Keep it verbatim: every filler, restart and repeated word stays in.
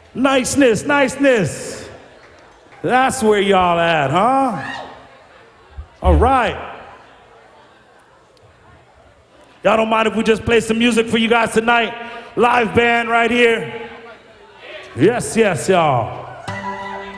Niceness, niceness. That's where y'all at, huh? All right. Y'all don't mind if we just play some music for you guys tonight? Live band right here. Yes, yes, y'all.